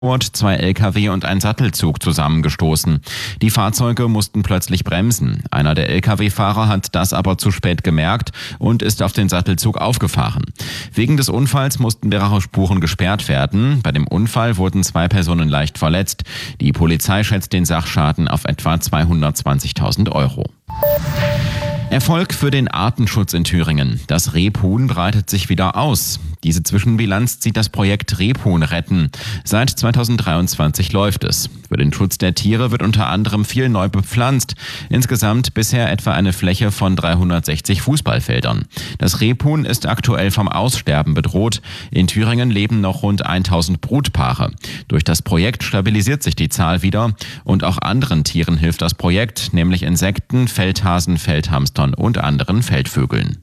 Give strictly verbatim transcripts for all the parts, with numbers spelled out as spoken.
zwei L K W und ein Sattelzug zusammengestoßen. Die Fahrzeuge mussten plötzlich bremsen. Einer der L K W-Fahrer hat das aber zu spät gemerkt und ist auf den Sattelzug aufgefahren. Wegen des Unfalls mussten mehrere Spuren gesperrt werden. Bei dem Unfall wurden zwei Personen leicht verletzt. Die Polizei schätzt den Sachschaden auf etwa zweihundertzwanzigtausend Euro. Erfolg für den Artenschutz in Thüringen. Das Rebhuhn breitet sich wieder aus. Diese Zwischenbilanz zieht das Projekt Rebhuhn retten. Seit zweitausenddreiundzwanzig läuft es. Für den Schutz der Tiere wird unter anderem viel neu bepflanzt. Insgesamt bisher etwa eine Fläche von dreihundertsechzig Fußballfeldern. Das Rebhuhn ist aktuell vom Aussterben bedroht. In Thüringen leben noch rund tausend Brutpaare. Durch das Projekt stabilisiert sich die Zahl wieder. Und auch anderen Tieren hilft das Projekt, nämlich Insekten, Feldhasen, Feldhamstern und anderen Feldvögeln.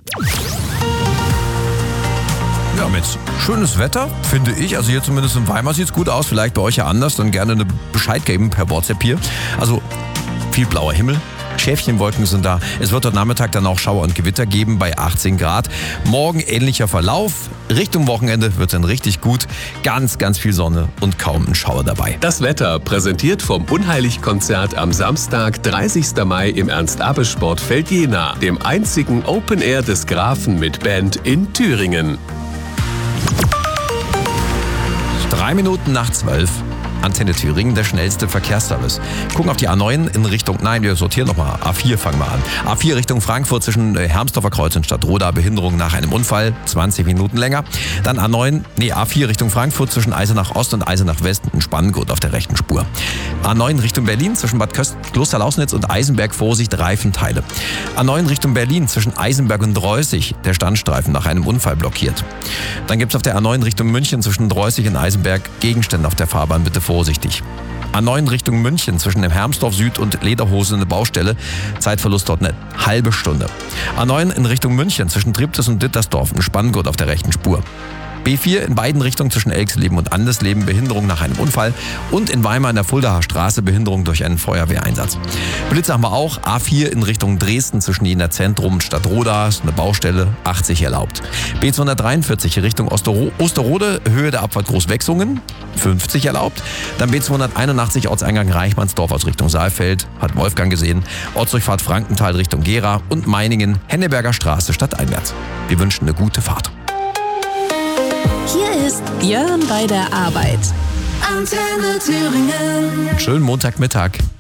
Ja, mit schönes Wetter, finde ich. Also hier zumindest in Weimar sieht es gut aus. Vielleicht bei euch ja anders. Dann gerne eine Bescheid geben per WhatsApp hier. Also viel blauer Himmel. Schäfchenwolken sind da. Es wird heute Nachmittag dann auch Schauer und Gewitter geben bei achtzehn Grad. Morgen ähnlicher Verlauf. Richtung Wochenende wird dann richtig gut. Ganz, ganz viel Sonne und kaum ein Schauer dabei. Das Wetter präsentiert vom Unheilig-Konzert am Samstag, dreißigsten Mai im Ernst-Abbe-Sportfeld Jena, dem einzigen Open Air des Grafen mit Band in Thüringen. Drei Minuten nach zwölf. Antenne Thüringen, der schnellste Verkehrsservice. Gucken auf die A neun in Richtung, nein, wir sortieren nochmal. A vier fangen wir an. A vier Richtung Frankfurt zwischen Hermsdorfer Kreuz und Stadtroda, Behinderung nach einem Unfall, zwanzig Minuten länger. Dann A neun, nee, A vier Richtung Frankfurt zwischen Eisenach Ost und Eisenach West, ein Spanngurt auf der rechten Spur. A neun Richtung Berlin zwischen Bad Klosterlausnitz und Eisenberg, Vorsicht, Reifenteile. A neun Richtung Berlin zwischen Eisenberg und Dreußig, der Standstreifen nach einem Unfall blockiert. Dann gibt es auf der A neun Richtung München zwischen Dreußig und Eisenberg Gegenstände auf der Fahrbahn, bitte vorsichtig. A neun Richtung München zwischen dem Hermsdorf Süd und Lederhose eine Baustelle. Zeitverlust dort eine halbe Stunde. A neun in Richtung München zwischen Triptis und Dittersdorf ein Spanngurt auf der rechten Spur. B vier in beiden Richtungen zwischen Elxleben und Andesleben, Behinderung nach einem Unfall. Und in Weimar in der Fuldaer Straße Behinderung durch einen Feuerwehreinsatz. Blitz haben wir auch. A vier in Richtung Dresden zwischen Jena Zentrum und Stadtroda ist eine Baustelle, achtzig erlaubt. B zweihundertdreiundvierzig Richtung Ostero- Osterode, Höhe der Abfahrt Großwechsungen, fünfzig erlaubt. Dann B zweihunderteinundachtzig Ortseingang Reichmannsdorf aus Richtung Saalfeld, hat Wolfgang gesehen. Ortsdurchfahrt Frankenthal Richtung Gera und Meiningen, Henneberger Straße stadteinwärts. Wir wünschen eine gute Fahrt. Hier ist Björn bei der Arbeit. Antenne Thüringen. Schönen Montagmittag.